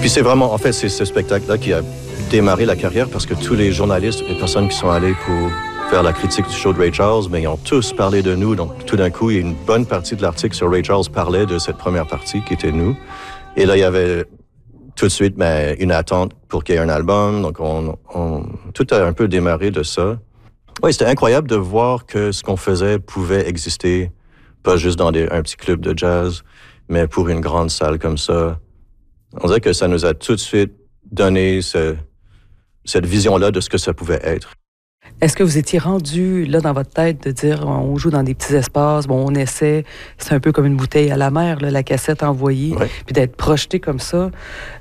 Puis c'est vraiment, en fait, c'est ce spectacle-là qui a démarré la carrière parce que tous les journalistes, les personnes qui sont allées pour faire la critique du show de Ray Charles, mais ils ont tous parlé de nous. Donc, tout d'un coup, il y a une bonne partie de l'article sur Ray Charles parlait de cette première partie qui était nous. Et là, il y avait tout de suite une attente pour qu'il y ait un album. Donc, tout a un peu démarré de ça. Oui, c'était incroyable de voir que ce qu'on faisait pouvait exister, pas juste dans un petit club de jazz, mais pour une grande salle comme ça. On dirait que ça nous a tout de suite donné cette vision-là de ce que ça pouvait être. Est-ce que vous étiez rendu là dans votre tête de dire on joue dans des petits espaces, bon, on essaie, c'est un peu comme une bouteille à la mer, là, la cassette envoyée, Ouais. puis d'être projeté comme ça,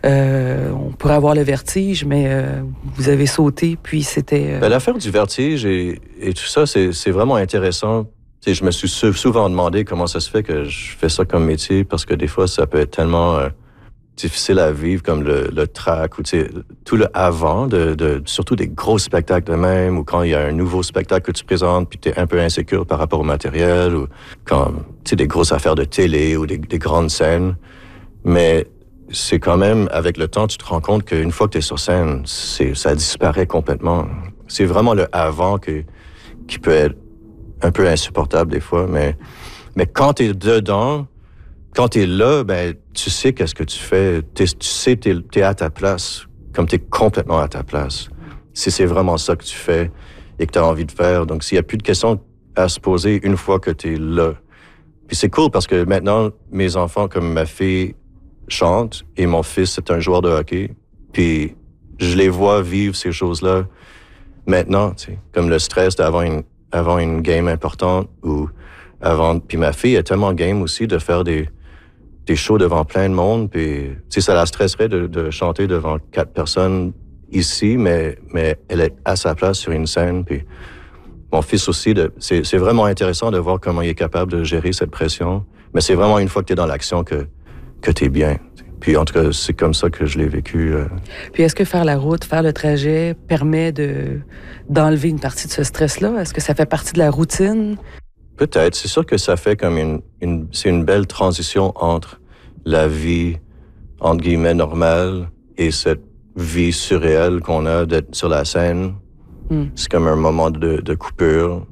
on pourrait avoir le vertige, mais vous avez sauté, puis c'était... L'affaire du vertige et tout ça, c'est vraiment intéressant. T'sais, je me suis souvent demandé comment ça se fait que je fais ça comme métier, parce que des fois, ça peut être tellement difficile à vivre, comme le track, ou tout le avant, surtout des gros spectacles de même, ou quand il y a un nouveau spectacle que tu présentes, puis tu es un peu insécure par rapport au matériel, ou quand, des grosses affaires de télé, ou des grandes scènes. Mais c'est quand même, avec le temps, tu te rends compte qu'une fois que tu es sur scène, ça disparaît complètement. C'est vraiment le avant qui peut être un peu insupportable des fois, mais quand tu es dedans, quand tu es là, tu sais qu'est-ce que tu fais. Tu sais, tu es à ta place, comme tu es complètement à ta place. Si c'est vraiment ça que tu fais et que tu as envie de faire. Donc, s'il n'y a plus de questions à se poser une fois que tu es là. Puis c'est cool parce que maintenant, mes enfants, comme ma fille, chantent et mon fils est un joueur de hockey. Puis je les vois vivre ces choses-là maintenant, comme le stress avant une game importante ou avant. Puis ma fille est tellement game aussi de faire des shows devant plein de monde, puis ça la stresserait de chanter devant 4 personnes ici, mais elle est à sa place sur une scène, puis mon fils aussi, c'est vraiment intéressant de voir comment il est capable de gérer cette pression, mais c'est vraiment une fois que tu es dans l'action que tu es bien. Puis en tout cas, c'est comme ça que je l'ai vécu. Puis est-ce que faire la route, faire le trajet permet d'enlever une partie de ce stress-là? Est-ce que ça fait partie de la routine? Peut-être. C'est sûr que ça fait comme c'est une belle transition entre la vie, entre guillemets, normale et cette vie surréelle qu'on a d'être sur la scène. C'est comme un moment de coupure,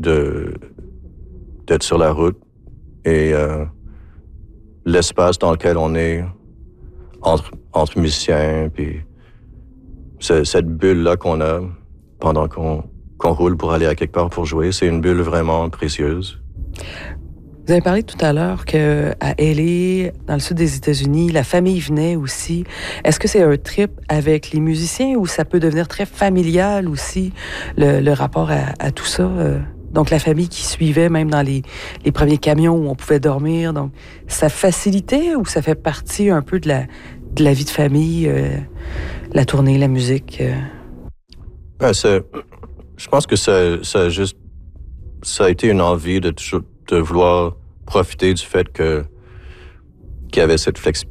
d'être sur la route et l'espace dans lequel on est entre musiciens, puis cette bulle-là qu'on a pendant qu'on roule pour aller à quelque part pour jouer, c'est une bulle vraiment précieuse. Vous avez parlé tout à l'heure qu'à LA, dans le sud des États-Unis, la famille venait aussi. Est-ce que c'est un trip avec les musiciens ou ça peut devenir très familial aussi, le rapport à tout ça? Donc, la famille qui suivait même dans les premiers camions où on pouvait dormir. Donc, ça facilitait ou ça fait partie un peu de la vie de famille, la tournée, la musique? Je pense que ça a été une envie de vouloir profiter du fait qu'il y avait cette